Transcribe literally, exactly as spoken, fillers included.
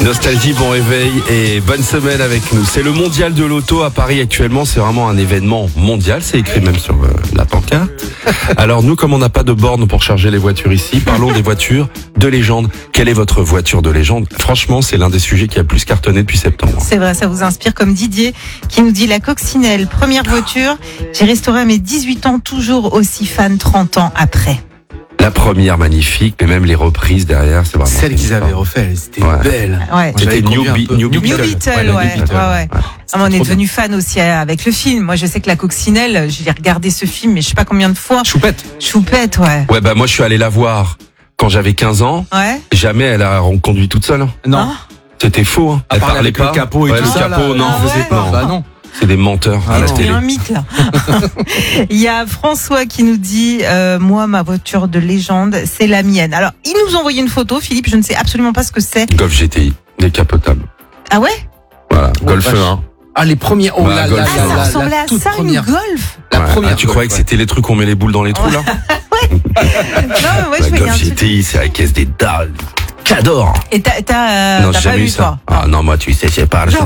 Nostalgie, bon réveil et bonne semaine avec nous. C'est le mondial de l'auto à Paris actuellement. C'est vraiment un événement mondial. C'est écrit même sur euh, la pancarte. Alors nous, comme on n'a pas de borne pour charger les voitures ici, parlons des voitures de légende. Quelle est votre voiture de légende? Franchement, c'est l'un des sujets qui a plus cartonné depuis septembre. C'est vrai, ça vous inspire, comme Didier qui nous dit la coccinelle, première voiture. J'ai restauré à mes dix-huit ans, toujours aussi fan trente ans après. La première magnifique, mais même les reprises derrière, c'est vraiment... Celle qu'ils avaient refait, elles étaient Ouais. belles. Ouais. C'était New, Be- New New Beetle. Beetle, ouais, la New ouais, Beetle. ouais, ouais. Ouais. Ah, mais on est trop devenu fan aussi avec le film. Moi, je sais que la coccinelle, j'ai regardé ce film, mais je sais pas combien de fois. Choupette. Choupette, ouais. Ouais, bah moi je suis allé la voir quand j'avais quinze ans. Ouais. Jamais elle a conduit toute seule. Non. Ah. C'était faux. Hein. À Elle part parlait avec pas. le capot et Ouais, tout le ça, capot, là, non. Ah ouais. Non, bah non. C'est des menteurs Ah à la non. C'est télé. un mythe là. Il y a François qui nous dit euh, moi ma voiture de légende c'est la mienne. Alors il nous a envoyé une photo, Philippe, je ne sais absolument pas ce que c'est. Golf G T I, décapotable. Ah ouais? Voilà, Oh, Golf vache. un. Ah, les premiers. Oh Bah, là là Golf, Ah, là ça là, ressemblait la à toute ça, première. une Golf. La Ouais. première. Ah, tu croyais que c'était les trucs où on met les boules dans les trous là? Non, mais ouais, La je voyais Golf un G truc. T I, c'est la caisse des dalles. J'adore. Et t'as, t'as, euh, Non, t'as j'ai pas jamais eu eu ça. toi? Ah non, moi tu sais, c'est pas le genre.